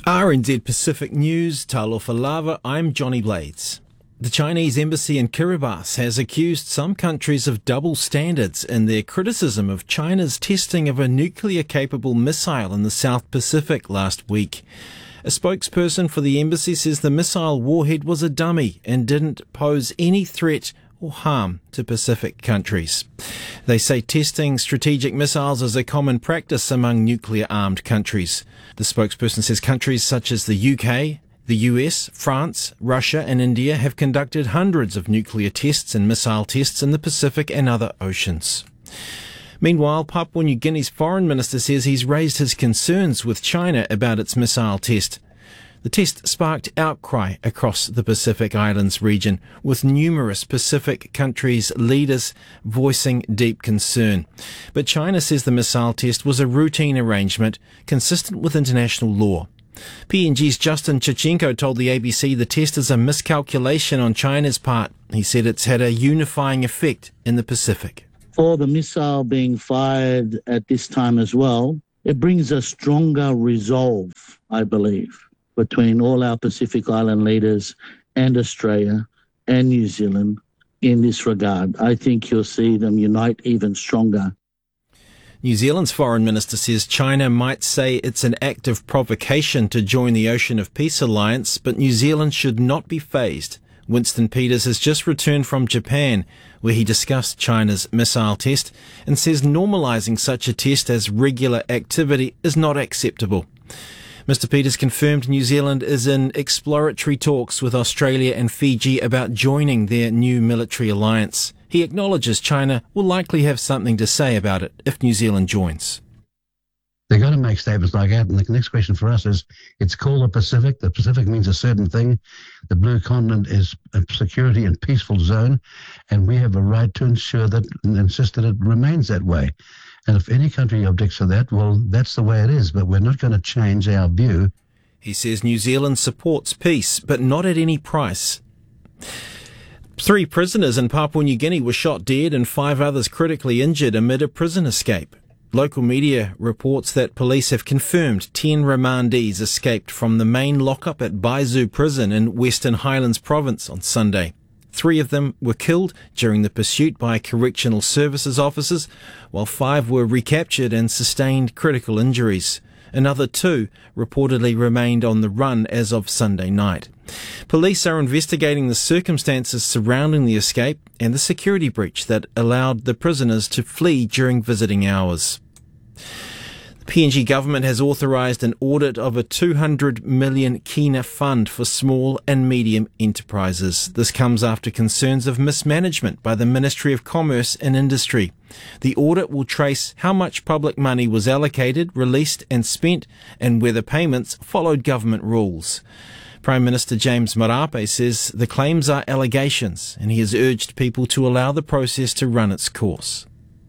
RNZ Pacific News, Talofa Lava, I'm Johnny Blades. The Chinese embassy in Kiribati has accused some countries of double standards in their criticism of China's testing of a nuclear-capable missile in the South Pacific last week. A spokesperson for the embassy says the missile warhead was a dummy and didn't pose any threat or harm to Pacific countries. They say testing strategic missiles is a common practice among nuclear-armed countries. The spokesperson says countries such as the UK, the US, France, Russia and India have conducted hundreds of nuclear tests and missile tests in the Pacific and other oceans. Meanwhile, Papua New Guinea's foreign minister says he's raised his concerns with China about its missile test. The test sparked outcry across the Pacific Islands region, with numerous Pacific countries' leaders voicing deep concern. But China says the missile test was a routine arrangement consistent with international law. PNG's Justin Chichenko told the ABC the test is a miscalculation on China's part. He said it's had a unifying effect in the Pacific. For the missile being fired at this time as well, it brings a stronger resolve, I believe, between all our Pacific Island leaders and Australia and New Zealand in this regard. I think you'll see them unite even stronger. New Zealand's foreign minister says China might say it's an act of provocation to join the Ocean of Peace alliance, but New Zealand should not be fazed. Winston Peters has just returned from Japan, where he discussed China's missile test and says normalising such a test as regular activity is not acceptable. Mr. Peters confirmed New Zealand is in exploratory talks with Australia and Fiji about joining their new military alliance. He acknowledges China will likely have something to say about it if New Zealand joins. They've got to make statements like that. And the next question for us is, it's called the Pacific. The Pacific means a certain thing. The blue continent is a security and peaceful zone. And we have a right to ensure that and insist that it remains that way. And if any country objects to that, well, that's the way it is. But we're not going to change our view. He says New Zealand supports peace, but not at any price. 3 prisoners in Papua New Guinea were shot dead and 5 others critically injured amid a prison escape. Local media reports that police have confirmed 10 remandees escaped from the main lockup at Baizu Prison in Western Highlands Province on Sunday. 3 of them were killed during the pursuit by correctional services officers, while 5 were recaptured and sustained critical injuries. Another 2 reportedly remained on the run as of Sunday night. Police are investigating the circumstances surrounding the escape and the security breach that allowed the prisoners to flee during visiting hours. The PNG government has authorised an audit of a 200 million kina fund for small and medium enterprises. This comes after concerns of mismanagement by the Ministry of Commerce and Industry. The audit will trace how much public money was allocated, released and spent, and whether payments followed government rules. Prime Minister James Marape says the claims are allegations, and he has urged people to allow the process to run its course.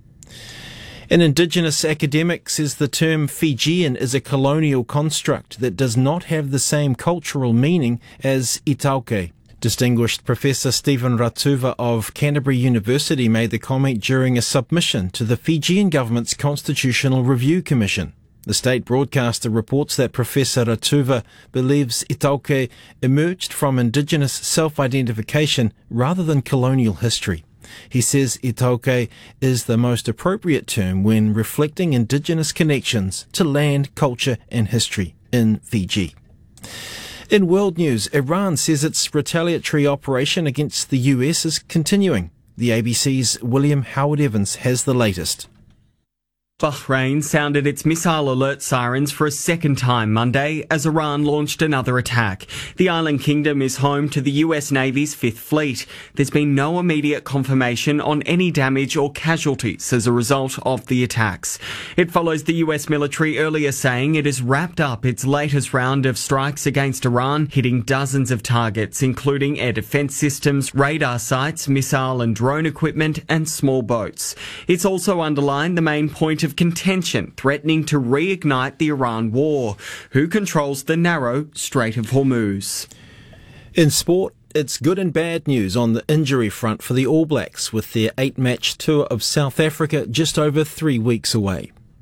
An Indigenous academic says the term Fijian is a colonial construct that does not have the same cultural meaning as Itauke. Distinguished Professor Stephen Ratuva of Canterbury University made the comment during a submission to the Fijian government's Constitutional Review Commission. The state broadcaster reports that Professor Ratuva believes Itauke emerged from Indigenous self-identification rather than colonial history. He says Itauke is the most appropriate term when reflecting Indigenous connections to land, culture and history in Fiji. In world news, Iran says its retaliatory operation against the US is continuing. The ABC's William Howard Evans has the latest. Bahrain sounded its missile alert sirens for a second time Monday as Iran launched another attack. The island kingdom is home to the US Navy's 5th Fleet. There's been no immediate confirmation on any damage or casualties as a result of the attacks. It follows the US military earlier saying it has wrapped up its latest round of strikes against Iran, hitting dozens of targets, including air defense systems, radar sites, missile and drone equipment, and small boats. It's also underlined the main point of contention, threatening to reignite the Iran war. Who controls the narrow Strait of Hormuz? In sport, it's good and bad news on the injury front for the All Blacks, with their 8-match tour of South Africa just over 3 weeks away.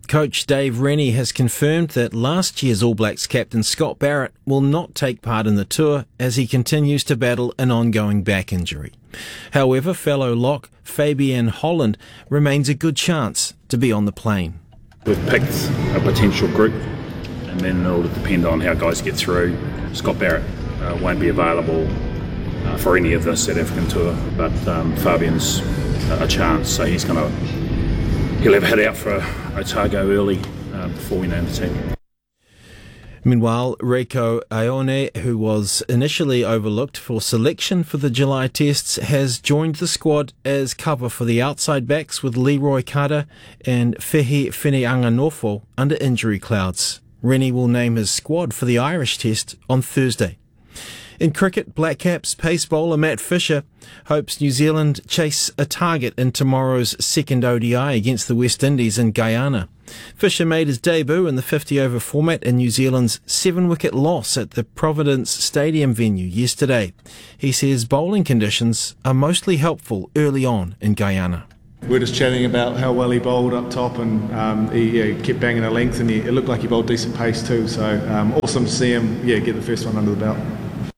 Coach Dave Rennie has confirmed that last year's All Blacks captain Scott Barrett will not take part in the tour as he continues to battle an ongoing back injury. However, fellow lock Fabian Holland remains a good chance to be on the plane. We've picked a potential group, and then it'll depend on how guys get through. Scott Barrett won't be available for any of the South African tour, but Fabian's a chance, so he'll have a head out for Otago early before we name the team. Meanwhile, Reiko Aone, who was initially overlooked for selection for the July tests, has joined the squad as cover for the outside backs with Leroy Kata and Fehi Whineanganofo under injury clouds. Rennie will name his squad for the Irish test on Thursday. In cricket, Black Caps pace bowler Matt Fisher hopes New Zealand chase a target in tomorrow's second ODI against the West Indies in Guyana. Fisher made his debut in the 50-over format in New Zealand's 7-wicket loss at the Providence Stadium venue yesterday. He says bowling conditions are mostly helpful early on in Guyana. We're just chatting about how well he bowled up top, and he kept banging a length, and it looked like he bowled decent pace too, so awesome to see him get the first one under the belt.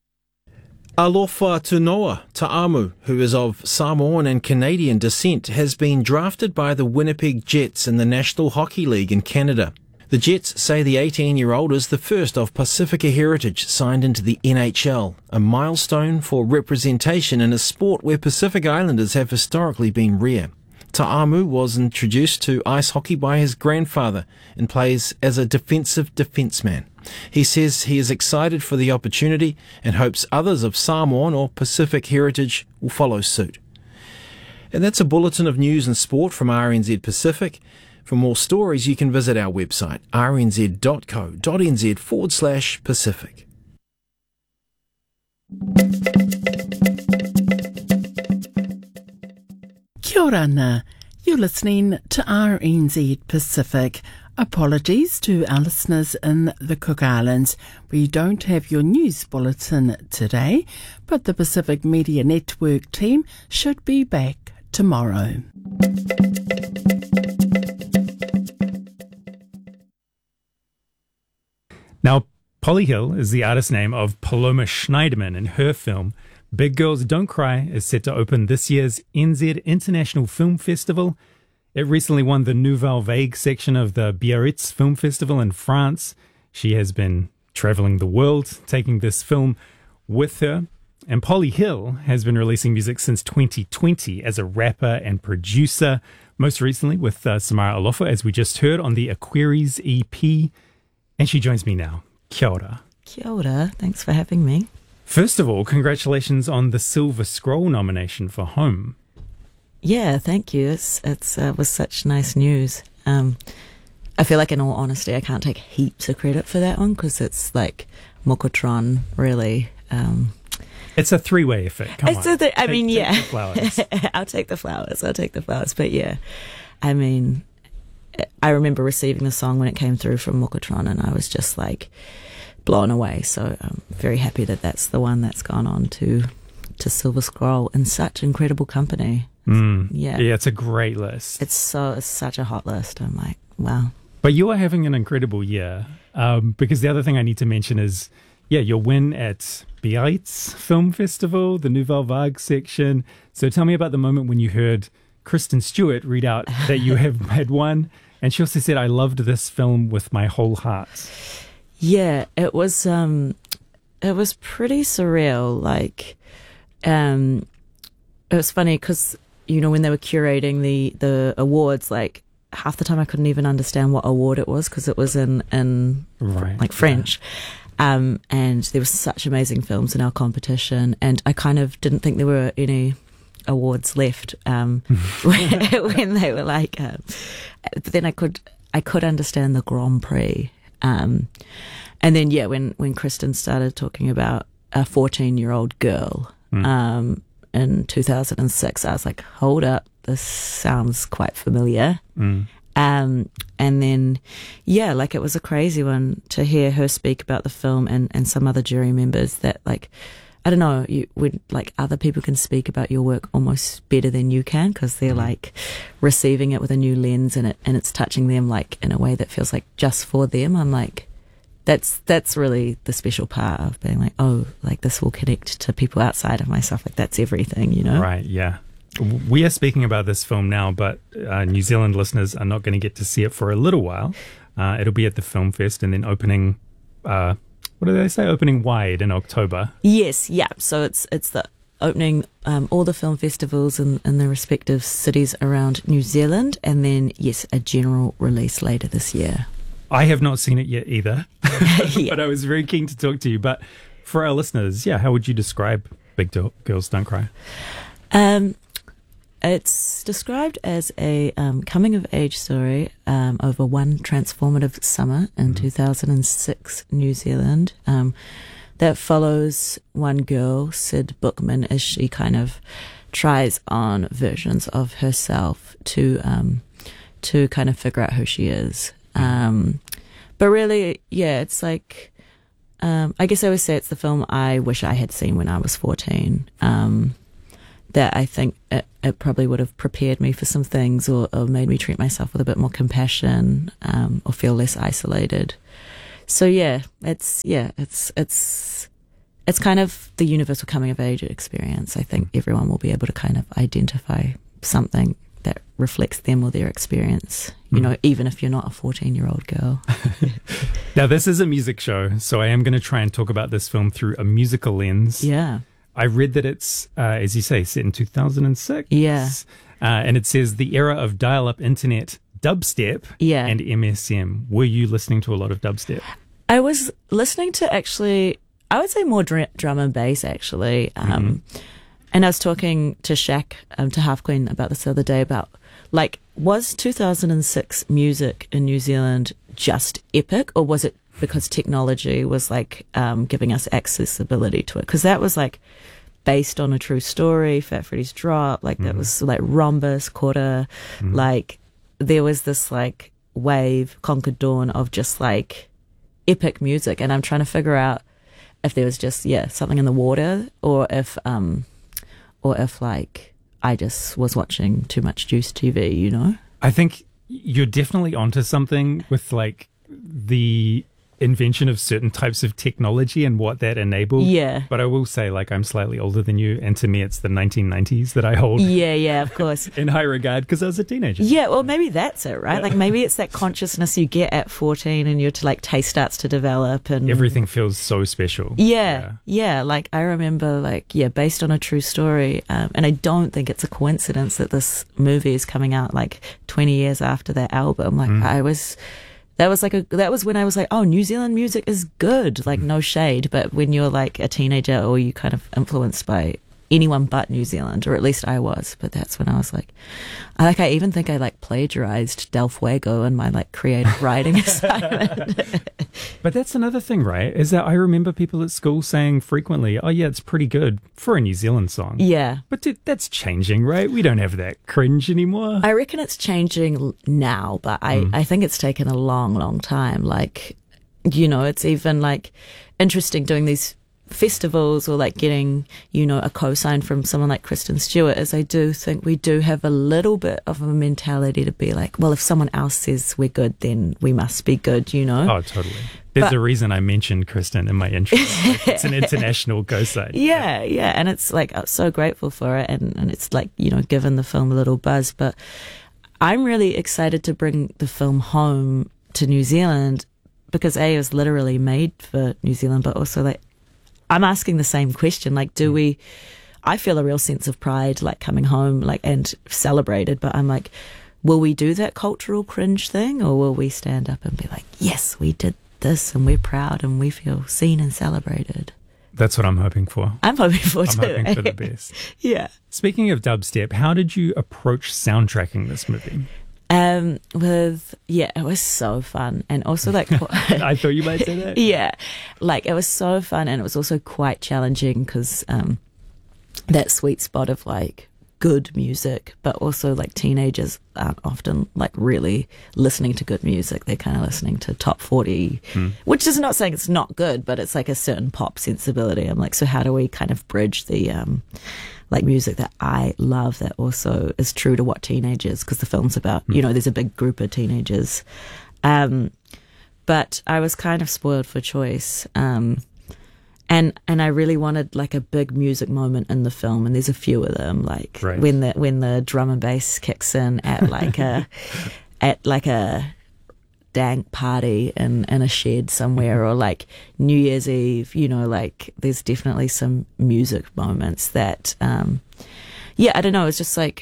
Alofa Tunoa Ta'amu, who is of Samoan and Canadian descent, has been drafted by the Winnipeg Jets in the National Hockey League in Canada. The Jets say the 18-year-old is the first of Pacifica heritage signed into the NHL, a milestone for representation in a sport where Pacific Islanders have historically been rare. Ta'amu was introduced to ice hockey by his grandfather and plays as a defensive defenceman. He says he is excited for the opportunity and hopes others of Samoan or Pacific heritage will follow suit. And that's a bulletin of news and sport from RNZ Pacific. For more stories, you can visit our website, rnz.co.nz/Pacific. Kia ora na. You're listening to RNZ Pacific. Apologies to our listeners in the Cook Islands. We don't have your news bulletin today, but the Pacific Media Network team should be back tomorrow. Now, Polly Hill is the artist name of Paloma Schneiderman, and her film Big Girls Don't Cry is set to open this year's NZ International Film Festival. It recently won the Nouvelle Vague section of the Biarritz Film Festival in France. She has been traveling the world, taking this film with her. And Polly Hill has been releasing music since 2020 as a rapper and producer, most recently with Samara Alofa, as we just heard, on the Aquaries EP. And she joins me now. Kia ora. Kia ora. Thanks for having me. First of all, congratulations on the Silver Scroll nomination for Home. Yeah, thank you. It was such nice news. I feel like, in all honesty, I can't take heaps of credit for that one because it's like Mokotron, really. It's a three-way effort. Come on. Take the flowers. I'll take the flowers. But yeah, I mean, I remember receiving the song when it came through from Mokotron, and I was just like blown away. So I'm very happy that that's the one that's gone on to Silver Scroll in such incredible company. Yeah, it's a great list. It's such a hot list. I'm like, wow. But you are having an incredible year, because the other thing I need to mention is, your win at Biarritz Film Festival, the Nouvelle Vague section. So tell me about the moment when you heard Kristen Stewart read out that you had won, and she also said, "I loved this film with my whole heart." Yeah, it was pretty surreal. Like, it was funny because, when they were curating the awards, like half the time I couldn't even understand what award it was because it was in French. Yeah. And there were such amazing films in our competition, and I kind of didn't think there were any awards left when they were like. But then I could understand the Grand Prix, and then when Kristen started talking about a 14-year-old girl. In 2006, I was like, hold up, this sounds quite familiar. And then, it was a crazy one to hear her speak about the film and some other jury members that, like, I don't know, like other people can speak about your work almost better than you can, because they're like receiving it with a new lens, and it's touching them like in a way that feels like just for them. I'm like, that's really the special part of being like, oh, like this will connect to people outside of myself. Like that's everything, you know? Right, yeah. We are speaking about this film now, but New Zealand listeners are not going to get to see it for a little while. It'll be at the Film Fest and then opening, what do they say? Opening wide in October. Yes, yeah. So it's the opening all the film festivals in the respective cities around New Zealand, and then, yes, a general release later this year. I have not seen it yet either, Yeah. but I was very keen to talk to you. But for our listeners, how would you describe Big Girls Don't Cry? It's described as a coming-of-age story over one transformative summer in 2006 New Zealand that follows one girl, Sid Bookman, as she kind of tries on versions of herself to kind of figure out who she is. But really, it's like, I guess I would say it's the film I wish I had seen when I was 14. That I think it probably would have prepared me for some things, or made me treat myself with a bit more compassion, or feel less isolated. So it's kind of the universal coming of age experience. I think everyone will be able to kind of identify something that reflects them or their experience, you know, even if you're not a 14-year-old girl. Now, this is a music show, so I am going to try and talk about this film through a musical lens. Yeah. I read that it's, as you say, set in 2006. Yeah. And it says the era of dial-up internet, dubstep, and MSM. Were you listening to a lot of dubstep? I was listening to, actually, I would say more drum and bass, actually. And I was talking to Shaq, to Half Queen, about this the other day, about, like, was 2006 music in New Zealand just epic, or was it because technology was, like, giving us accessibility to it? Because that was, like, based on a true story, Fat Freddy's Drop, like, that was, like, Rhombus, Quarter, like, there was this, like, wave, Conquered Dawn of just, like, epic music. And I'm trying to figure out if there was just, something in the water, or if like I just was watching too much Juice TV, you know? I think you're definitely onto something with like the invention of certain types of technology and what that enabled. Yeah. But I will say, like, I'm slightly older than you, and to me it's the 1990s that I hold of course in high regard, because I was a teenager. Yeah, well, maybe that's it, right? Like, maybe it's that consciousness you get at 14, and your taste starts to develop, and everything feels so special. Yeah. Like, I remember, like, based on a true story, and I don't think it's a coincidence that this movie is coming out like 20 years after that album. Like, That was when I was like, oh, New Zealand music is good. Like, no shade, but when you're like a teenager, or you kind of influenced by anyone but New Zealand, or at least I was. But that's when I was like, I even think I like plagiarized Del Fuego in my like creative writing assignment. But that's another thing, right? Is that I remember people at school saying frequently, oh yeah, it's pretty good for a New Zealand song. Yeah. But that's changing, right? We don't have that cringe anymore. I reckon it's changing now, but I think it's taken a long, long time. Like, you know, it's even like interesting doing these festivals, or like getting, you know, a cosign from someone like Kristen Stewart, as I do think we do have a little bit of a mentality to be like, well, if someone else says we're good, then we must be good, you know? Oh, totally. There's a reason I mentioned Kristen in my intro. Like, it's an international cosign. Yeah. And it's like, I'm so grateful for it. And it's like, you know, given the film a little buzz. But I'm really excited to bring the film home to New Zealand, because it was literally made for New Zealand, but also like, I'm asking the same question. Like, I feel a real sense of pride, like coming home, like, and celebrated, but I'm like, will we do that cultural cringe thing, or will we stand up and be like, yes, we did this, and we're proud, and we feel seen and celebrated? That's what I'm hoping for. I'm hoping for too. I'm hoping for the best. Yeah. Speaking of dubstep, how did you approach soundtracking this movie? It was so fun, and also like I thought you might say that. Yeah, like it was so fun, and it was also quite challenging, because that sweet spot of like good music, but also like teenagers aren't often like really listening to good music. They're kind of listening to top 40, which is not saying it's not good, but it's like a certain pop sensibility. I'm like, so how do we kind of bridge the like music that I love that also is true to what teenagers, because the film's about, you know, there's a big group of teenagers. But I was kind of spoiled for choice. And I really wanted like a big music moment in the film, and there's a few of them, like when the drum and bass kicks in at like a dank party in a shed somewhere, or like New Year's Eve, you know, like there's definitely some music moments that I don't know, it's just like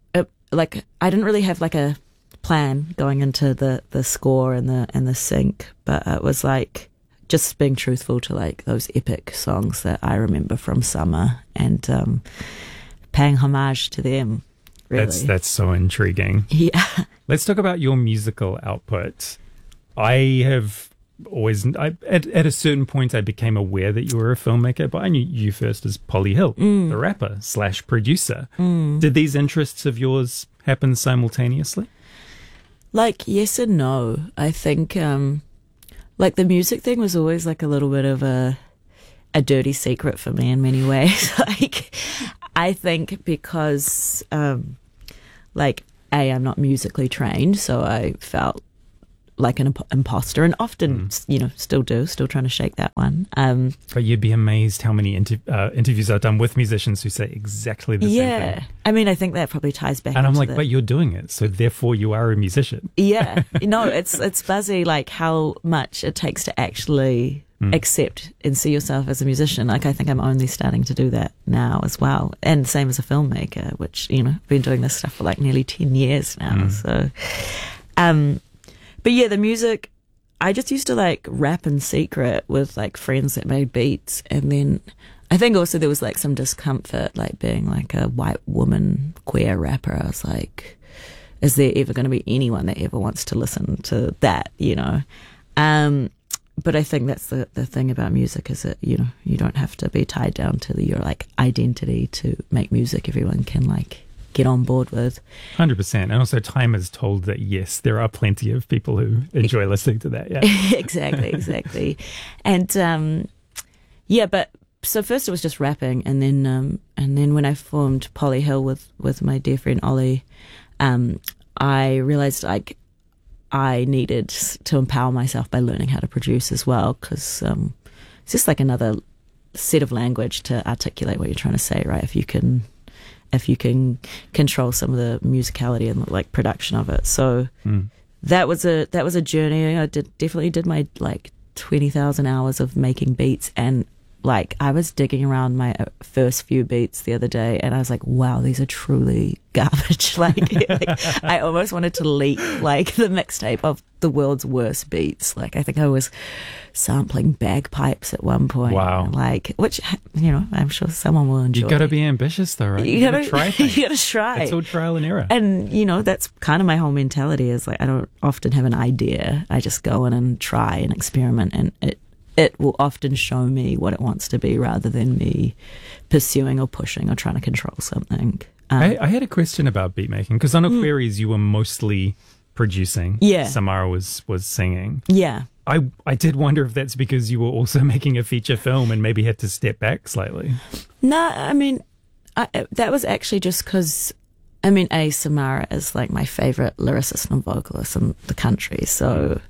I didn't really have like a plan going into the score and the sync, but it was like just being truthful to like those epic songs that I remember from summer, and paying homage to them. Really. That's so intriguing. Yeah. Let's talk about your musical output. I have always, at a certain point, I became aware that you were a filmmaker, but I knew you first as Polly Hill, the rapper / producer. Did these interests of yours happen simultaneously? Like, yes and no. I think like the music thing was always like a little bit of a dirty secret for me in many ways. Like, I think because like I'm not musically trained, so I felt like an imposter, and often you know still trying to shake that one. But you'd be amazed how many interviews I've done with musicians who say exactly the same thing. I mean, I think that probably ties back. And I'm like, but you're doing it, so therefore you are a musician. Yeah, no, it's buzzy like how much it takes to actually accept and see yourself as a musician. Like, I think I'm only starting to do that now as well, and same as a filmmaker, which, you know, I've been doing this stuff for like nearly 10 years now. So but yeah, the music, I just used to like rap in secret with like friends that made beats. And then I think also there was like some discomfort, like being like a white woman queer rapper. I was like, is there ever going to be anyone that ever wants to listen to that, you know? But I think that's the thing about music, is that, you know, you don't have to be tied down to your like identity to make music. Everyone can like get on board with. 100%. And also time has told that, yes, there are plenty of people who enjoy listening to that. Yeah. Exactly. And but so first it was just rapping, and then when I formed Polly Hill with my dear friend Ollie, I realized like I needed to empower myself by learning how to produce as well, because it's just like another set of language to articulate what you're trying to say, right? If you can control some of the musicality and like production of it. So that was a journey. I definitely did my like 20,000 hours of making beats, and like I was digging around my first few beats the other day, and I was like, wow, these are truly garbage. like I almost wanted to leak like the mixtape of the world's worst beats. Like, I think I was sampling bagpipes at one point. Wow. Like, which, you know, I'm sure someone will enjoy. You got to be ambitious though, right? You got to try things. You got to try. It's all trial and error. And, you know, that's kind of my whole mentality, is like, I don't often have an idea. I just go in and try and experiment, and it will often show me what it wants to be, rather than me pursuing or pushing or trying to control something. I had a question about beat making, because on Aquarius you were mostly producing. Yeah. Samara was singing. Yeah. I did wonder if that's because you were also making a feature film and maybe had to step back slightly. No, I mean, that was actually just because, I mean, Samara is like my favorite lyricist and vocalist in the country. So,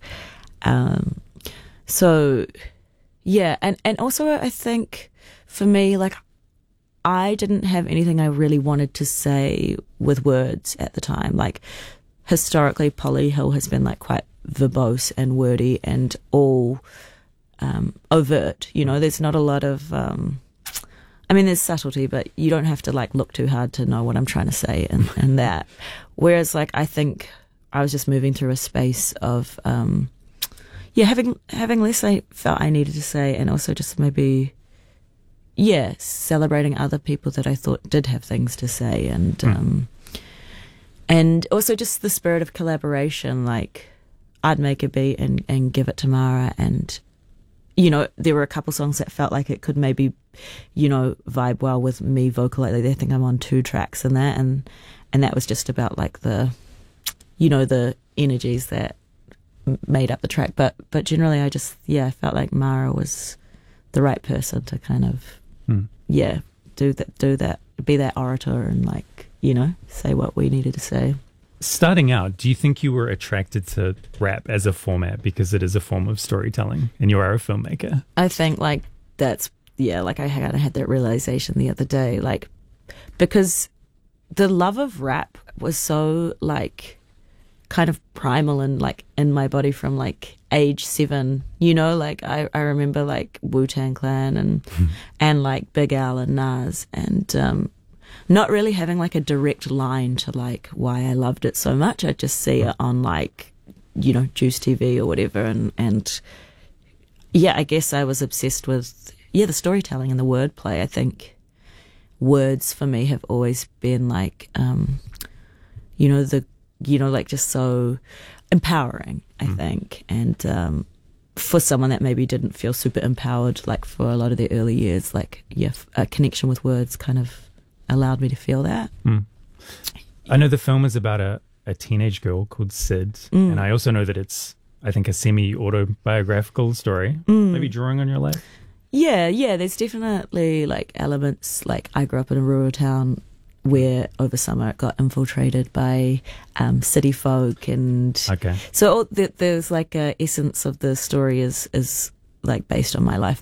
yeah. And also I think for me, like, I didn't have anything I really wanted to say with words at the time. Like, historically, Polly Hill has been like quite verbose and wordy and all overt. You know, there's not a lot of, I mean, there's subtlety, but you don't have to like look too hard to know what I'm trying to say and that. Whereas, like, I think I was just moving through a space of, having less I felt I needed to say, and also just maybe, celebrating other people that I thought did have things to say, and also just the spirit of collaboration. Like, I'd make a beat and give it to Mara, and there were a couple songs that felt like it could maybe, vibe well with me vocally. I think I'm on 2 tracks in that, and that was just about like the energies that made up the track. But generally, I just felt like Mara was the right person to kind of do that, be that orator, and say what we needed to say. Starting out, do you think you were attracted to rap as a format because it is a form of storytelling and you are a filmmaker? I think that's I kind of had that realization the other day, because the love of rap was so kind of primal and in my body from age 7, I remember Wu-Tang Clan and Big Al and Nas, and not really having a direct line to why I loved it so much. I just see it on Juice TV or whatever, and I guess I was obsessed with the storytelling and the wordplay. I think words for me have always been just so empowering, I think, and for someone that maybe didn't feel super empowered for a lot of the early years, a connection with words kind of allowed me to feel that. I know the film is about a teenage girl called Sid, and I also know that it's, I think, a semi-autobiographical story, maybe drawing on your life. Yeah, there's definitely elements. I grew up in a rural town where over summer it got infiltrated by city folk, and so there's a essence of the story is based on my life,